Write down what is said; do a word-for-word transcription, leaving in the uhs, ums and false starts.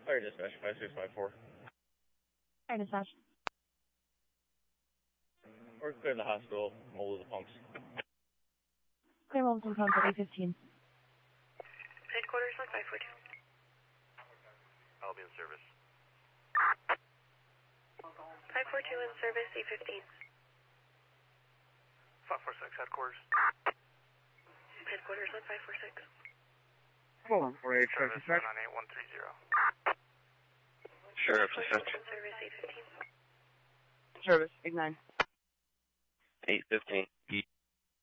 Fire dispatch, five six five four. Fire dispatch. We're clear the hospital, mold of the pumps. Clear molds and pumps at eight fifteen. Headquarters on five four two. I'll be in service. five four two in service, eight fifteen. five four six, headquarters. Headquarters on five four six. Hold on for a Service dispatch. nine eight one three zero. Sheriff five four dispatch. two in service, eight fifteen. Service, eight nine. eight fifteen.